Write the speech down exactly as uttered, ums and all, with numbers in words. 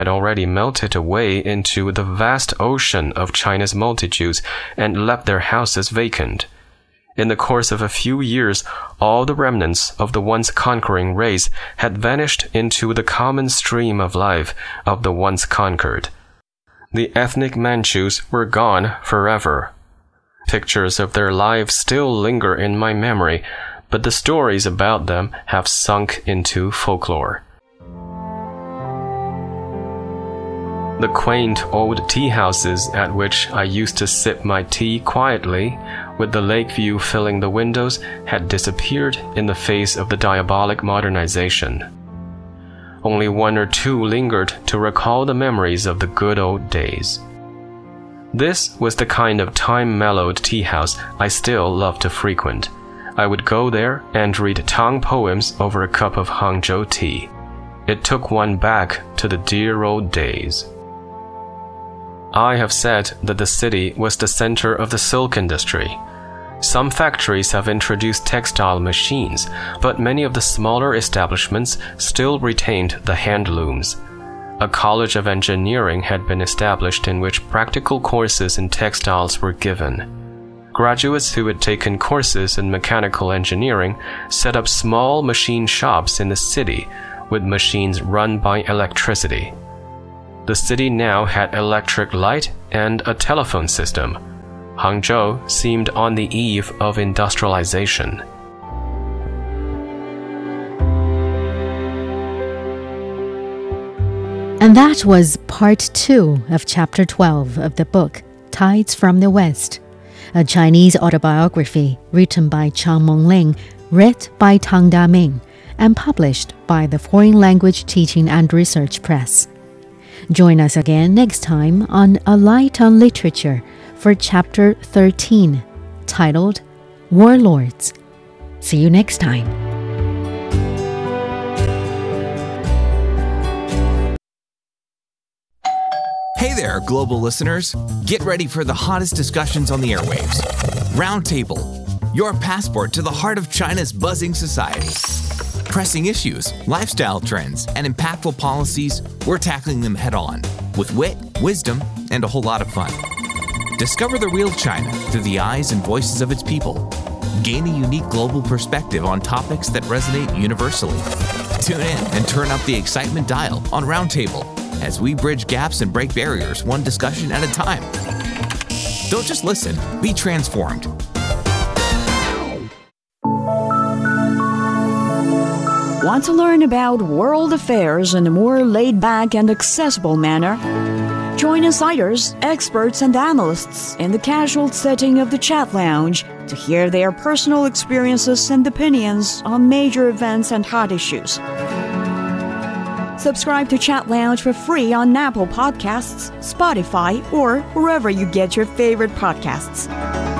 had already melted away into the vast ocean of China's multitudes and left their houses vacant. In the course of a few years, all the remnants of the once conquering race had vanished into the common stream of life of the once conquered. The ethnic Manchus were gone forever. Pictures of their lives still linger in my memory, but the stories about them have sunk into folklore. The quaint old tea houses at which I used to sip my tea quietly, with the lake view filling the windows, had disappeared in the face of the diabolic modernization. Only one or two lingered to recall the memories of the good old days. This was the kind of time-mellowed tea house I still love to frequent. I would go there and read Tang poems over a cup of Hangzhou tea. It took one back to the dear old days. I have said that the city was the center of the silk industry. Some factories have introduced textile machines, but many of the smaller establishments still retained the hand looms. A college of engineering had been established in which practical courses in textiles were given. Graduates who had taken courses in mechanical engineering set up small machine shops in the city with machines run by electricity. The city now had electric light and a telephone system. Hangzhou seemed on the eve of industrialization. And that was part two of chapter twelve of the book, Tides from the West, a Chinese autobiography written by Chang Mengling, read by Tang Daming, and published by the Foreign Language Teaching and Research Press. Join us again next time on A Light on Literature for chapter thirteen, titled Warlords. See you next time. Hey there, global listeners. Get ready for the hottest discussions on the airwaves. Roundtable, your passport to the heart of China's buzzing society. Pressing issues, lifestyle trends, and impactful policies, we're tackling them head-on with wit, wisdom, and a whole lot of fun. Discover the real China through the eyes and voices of its people. Gain a unique global perspective on topics that resonate universally. Tune in and turn up the excitement dial on Roundtable as we bridge gaps and break barriers one discussion at a time. Don't just listen, be transformed. Want to learn about world affairs in a more laid-back and accessible manner? Join insiders, experts, and analysts in the casual setting of the Chat Lounge to hear their personal experiences and opinions on major events and hot issues. Subscribe to Chat Lounge for free on Apple Podcasts, Spotify, or wherever you get your favorite podcasts.